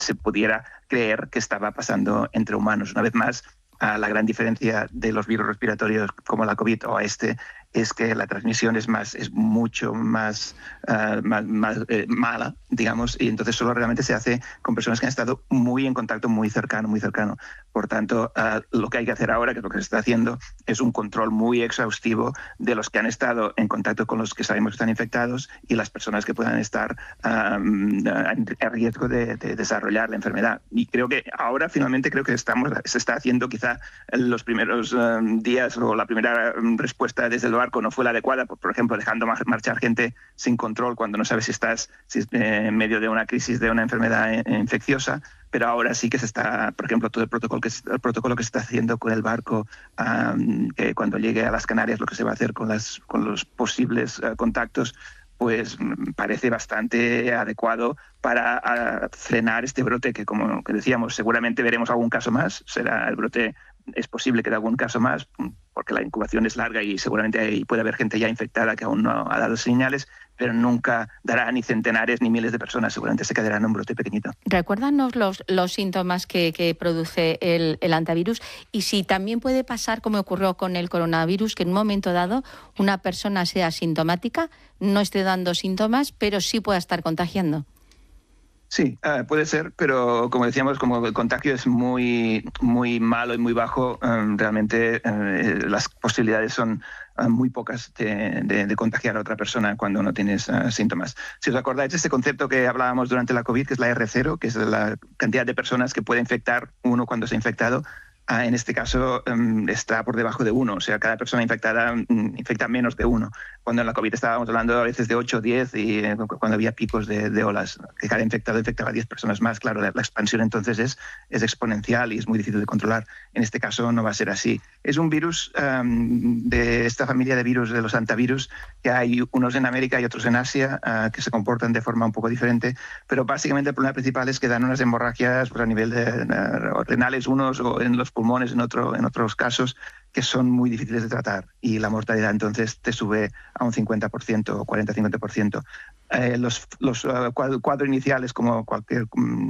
se pudiera creer que estaba pasando entre humanos. Una vez más, la gran diferencia de los virus respiratorios como la COVID o es que la transmisión es mucho más mala, digamos, y entonces solo realmente se hace con personas que han estado muy en contacto, muy cercano. Por tanto, lo que hay que hacer ahora, que es lo que se está haciendo, es un control muy exhaustivo de los que han estado en contacto con los que sabemos que están infectados y las personas que puedan estar a riesgo de desarrollar la enfermedad. Y creo que ahora finalmente se está haciendo quizá los primeros días o la primera respuesta desde el barco no fue la adecuada, por ejemplo, dejando marchar gente sin control cuando no sabes si estás en medio de una crisis de una enfermedad infecciosa, pero ahora sí que se está, por ejemplo, todo el protocolo que se está haciendo con el barco, que cuando llegue a las Canarias lo que se va a hacer con los posibles contactos, pues parece bastante adecuado para frenar este brote que, como que decíamos, seguramente veremos algún caso más. Es posible que dé algún caso más, porque la incubación es larga y seguramente ahí puede haber gente ya infectada que aún no ha dado señales, pero nunca dará ni centenares ni miles de personas, seguramente se quedará en un brote pequeñito. Recuérdanos los síntomas que produce el antivirus y si también puede pasar, como ocurrió con el coronavirus, que en un momento dado una persona sea asintomática, no esté dando síntomas, pero sí pueda estar contagiando. Sí, puede ser, pero como decíamos, como el contagio es muy, muy malo y muy bajo, realmente las posibilidades son muy pocas de contagiar a otra persona cuando no tienes síntomas. Si os acordáis de este concepto que hablábamos durante la COVID, que es la R0, que es la cantidad de personas que puede infectar uno cuando se ha infectado, en este caso está por debajo de 1, o sea, cada persona infectada infecta menos de 1. Cuando en la COVID estábamos hablando a veces de 8 o 10 y cuando había picos de olas, que cada infectado infectaba a 10 personas más. Claro, la expansión entonces es exponencial y es muy difícil de controlar. En este caso no va a ser así. Es un virus de esta familia de virus, de los hantavirus, que hay unos en América y otros en Asia, que se comportan de forma un poco diferente, pero básicamente el problema principal es que dan unas hemorragias pues, a nivel de renales unos o en los pulmones en otros casos, que son muy difíciles de tratar y la mortalidad entonces te sube a un 50% o 40-50%. Los cuadros iniciales, como cualquier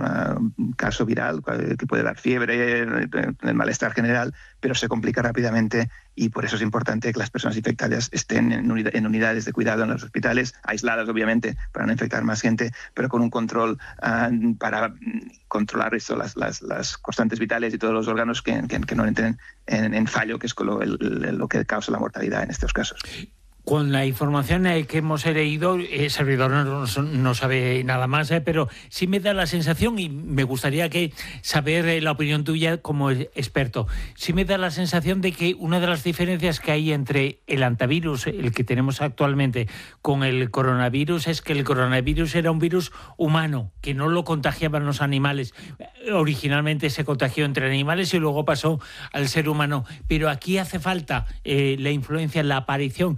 caso viral, que puede dar fiebre, el malestar general, pero se complica rápidamente y por eso es importante que las personas infectadas estén en unidades de cuidado en los hospitales, aisladas obviamente para no infectar más gente, pero con un control para controlar eso, las constantes vitales y todos los órganos que no entren en fallo, que es lo que causa la mortalidad en estos casos. Con la información que hemos leído, el servidor no sabe nada más, pero sí me da la sensación, y me gustaría saber la opinión tuya como experto, sí me da la sensación de que una de las diferencias que hay entre el antivirus, el que tenemos actualmente, con el coronavirus, es que el coronavirus era un virus humano, que no lo contagiaban los animales. Originalmente se contagió entre animales y luego pasó al ser humano, pero aquí hace falta la influencia, la aparición,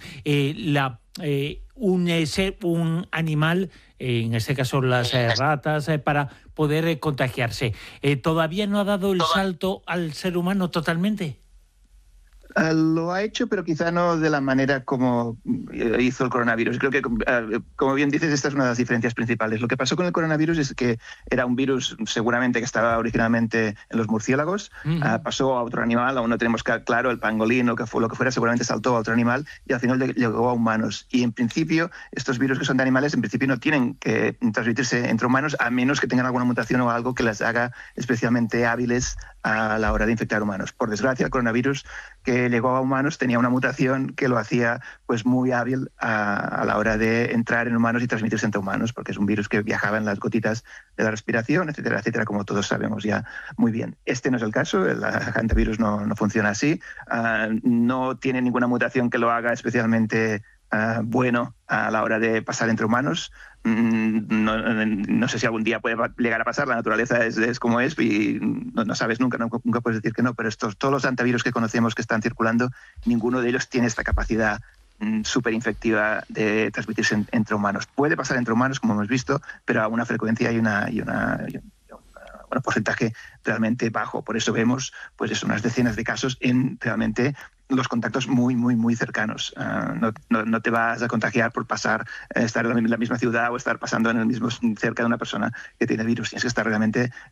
un animal, en este caso las ratas, para poder contagiarse. ¿Todavía no ha dado el salto al ser humano totalmente? Lo ha hecho, pero quizá no de la manera como hizo el coronavirus. Creo que, como bien dices, esta es una de las diferencias principales. Lo que pasó con el coronavirus es que era un virus seguramente que estaba originalmente en los murciélagos, pasó a otro animal, aún no tenemos claro, el pangolín o lo que fuera, seguramente saltó a otro animal y al final llegó a humanos. Y en principio, estos virus que son de animales, en principio no tienen que transmitirse entre humanos a menos que tengan alguna mutación o algo que las haga especialmente hábiles a la hora de infectar humanos. Por desgracia, el coronavirus que llegó a humanos tenía una mutación que lo hacía pues muy hábil a la hora de entrar en humanos y transmitirse entre humanos, porque es un virus que viajaba en las gotitas de la respiración, etcétera, etcétera, como todos sabemos ya muy bien. Este no es el caso, el hantavirus no funciona así, no tiene ninguna mutación que lo haga especialmente bueno a la hora de pasar entre humanos. No sé si algún día puede llegar a pasar, la naturaleza es como es y no sabes nunca puedes decir que no, pero todos los hantavirus que conocemos que están circulando, ninguno de ellos tiene esta capacidad súper infectiva de transmitirse entre humanos. Puede pasar entre humanos, como hemos visto, pero a una frecuencia y un porcentaje realmente bajo. Por eso vemos pues unas decenas de casos en realmente los contactos muy, muy, muy cercanos. No te vas a contagiar por estar en la misma ciudad o estar pasando cerca de una persona que tiene virus. Tienes que estar realmente